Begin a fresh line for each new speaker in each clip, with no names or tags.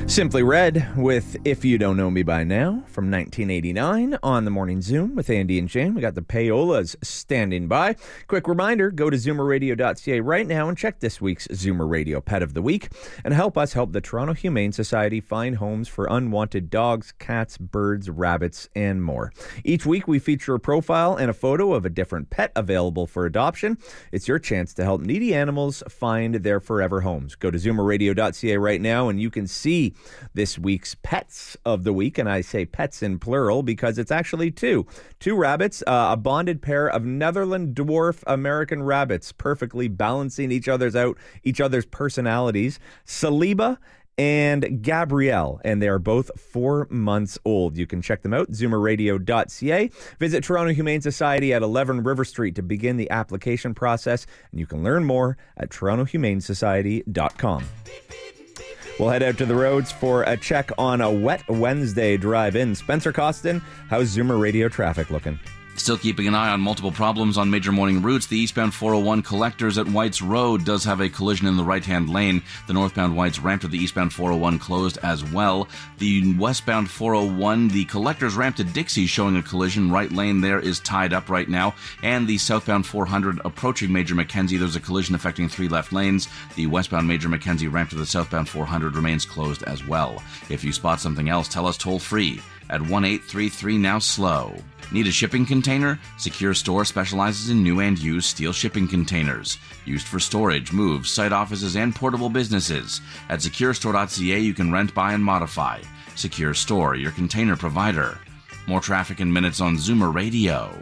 Simply Red with If You Don't Know Me By Now from 1989 on the Morning Zoom with Andy and Shane. We got the Payolas standing by. Quick reminder, go to zoomerradio.ca right now and check this week's Zoomer Radio Pet of the Week and help us help the Toronto Humane Society find homes for unwanted dogs, cats, birds, rabbits, and more. Each week we feature a profile and a photo of a different pet available for adoption. It's your chance to help needy animals find their forever homes. Go to zoomerradio.ca right now and you can see this week's pets of the week, and I say pets in plural because it's actually two rabbits, a bonded pair of Netherland dwarf American rabbits, perfectly balancing each other's personalities, Saliba and Gabrielle, and they are both 4 months old. You can check them out, zoomerradio.ca. Visit Toronto Humane Society at 11 River Street to begin the application process, and you can learn more at torontohumanesociety.com. We'll head out to the roads for a check on a wet Wednesday drive-in. Spencer Costin, how's Zoomer Radio traffic looking?
Still keeping an eye on multiple problems on major morning routes. The eastbound 401 Collectors at Whites Road does have a collision in the right-hand lane. The northbound Whites ramp to the eastbound 401 closed as well. The westbound 401, the Collectors ramp to Dixie showing a collision. Right lane there is tied up right now. And the southbound 400 approaching Major Mackenzie, there's a collision affecting 3 left lanes. The westbound Major Mackenzie ramp to the southbound 400 remains closed as well. If you spot something else, tell us toll-free at 1-833-NOW-SLOW. Need a shipping container? Secure Store specializes in new and used steel shipping containers, used for storage, moves, site offices, and portable businesses. At securestore.ca, you can rent, buy, and modify. Secure Store, your container provider. More traffic in minutes on Zoomer Radio.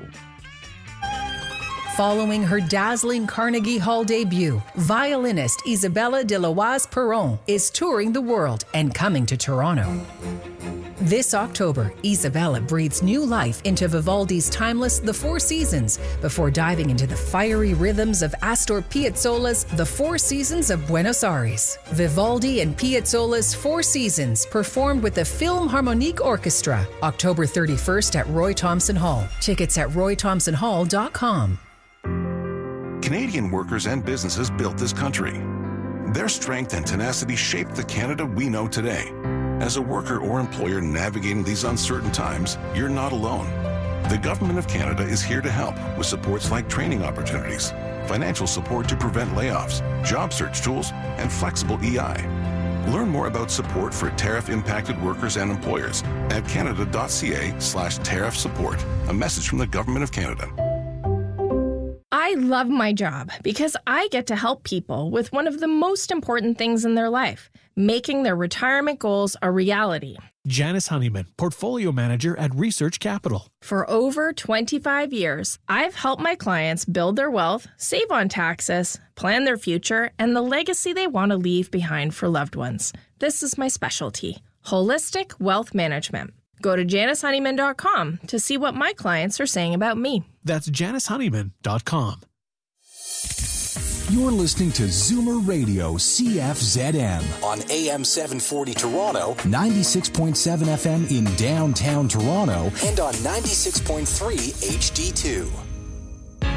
Following her dazzling Carnegie Hall debut, violinist Isabella de Loise-Perron is touring the world and coming to Toronto. This October, Isabella breathes new life into Vivaldi's timeless The Four Seasons before diving into the fiery rhythms of Astor Piazzolla's The Four Seasons of Buenos Aires. Vivaldi and Piazzolla's Four Seasons performed with the Philharmonic Orchestra, October 31st at Roy Thomson Hall. Tickets at roythomsonhall.com.
Canadian workers and businesses built this country. Their strength and tenacity shaped the Canada we know today. As a worker or employer navigating these uncertain times, you're not alone. The Government of Canada is here to help with supports like training opportunities, financial support to prevent layoffs, job search tools, and flexible EI. Learn more about support for tariff-impacted workers and employers at canada.ca/tariff support. A message from the Government of Canada.
I love my job because I get to help people with one of the most important things in their life, making their retirement goals a reality.
Janice Honeyman, Portfolio Manager at Research Capital.
For over 25 years, I've helped my clients build their wealth, save on taxes, plan their future, and the legacy they want to leave behind for loved ones. This is my specialty, holistic wealth management. Go to JaniceHoneyman.com to see what my clients are saying about me.
That's JaniceHoneyman.com.
You're listening to Zoomer Radio CFZM on AM 740 Toronto, 96.7 FM in downtown Toronto, and on 96.3 HD2.